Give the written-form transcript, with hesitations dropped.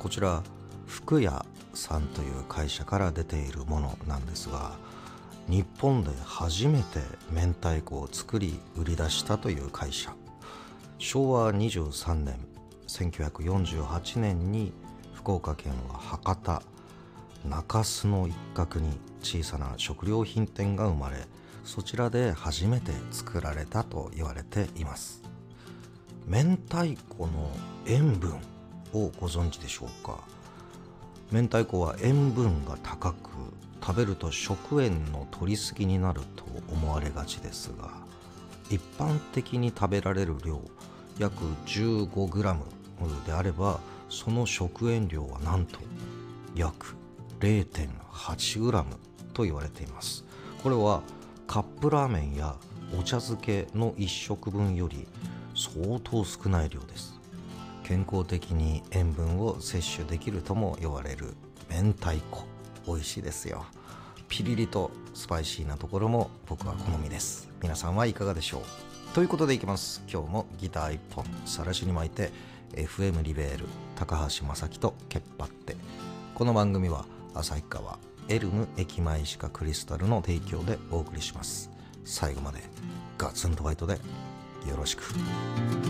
こちら福屋さんという会社から出ているものなんですが、日本で初めて明太子を作り売り出したという会社。昭和23年1948年に福岡県は博多中洲の一角に小さな食料品店が生まれ、そちらで初めて作られたと言われています。明太子の塩分をご存知でしょうか。明太子は塩分が高く、食べると食塩の摂りすぎになると思われがちですが、一般的に食べられる量約 15g であれば、その食塩量はなんと約 0.8g と言われています。これはカップラーメンやお茶漬けの1食分より相当少ない量です。健康的に塩分を摂取できるとも言われる明太子、美味しいですよ。ピリリとスパイシーなところも僕は好みです。皆さんはいかがでしょう。ということでいきます。今日もギター一本さらしに巻いて FM リベール高橋正樹とけっぱって。この番組は旭川エルム駅前歯科クリスタルの提供でお送りします。最後までガツンとファイトでよろしく。